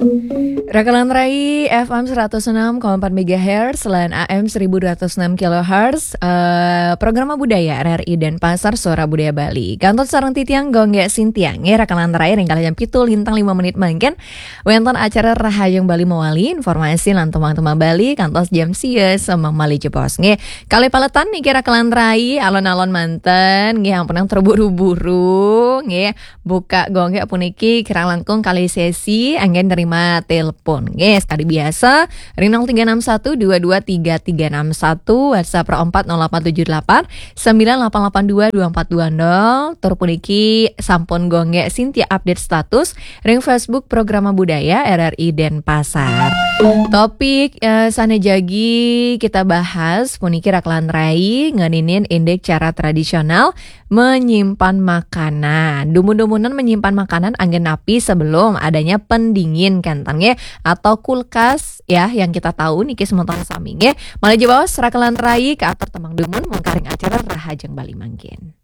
Rakalan Rai FM 106,4 MHz selain AM 1206 kHz Program Budaya RRI Denpasar Suara Budaya Bali Kantor sarang titiang gonggek sintiang Rakalan Rai ringkal jam pitu lintang 5 menit mangken Wonten acara Rahayung Bali Mawali informasi lan temang-temang Bali kantos jam sies sama Mali Jepos kali paletan niki Rakalan Rai alon-alon manten ampun yang terburu-buru buka gonggek puniki kirang langkung kali sesi angin nerima telepon. Tadi biasa ring 0361 223361 WhatsApp 040878 9882 2420 tur puniki sampun gonggek Sintia update status ring Facebook Program Budaya RRI Denpasar. Topik sanejagi kita bahas puniki Rakalan Rai ngeninin indeks cara tradisional menyimpan makanan. Dumun-dumunan menyimpan makanan angin api sebelum adanya pendingin kentangnya atau kulkas ya yang kita tahu niki sementara saminge malah jawa Rakalan Rai ke atar temang dumun mengkaring acara Rahajeng Bali mangkin.